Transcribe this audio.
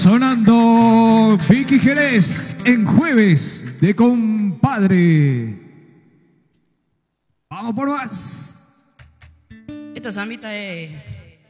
Sonando Vicky Jerez en Jueves de Compadre. Vamos por más. Esta zambita es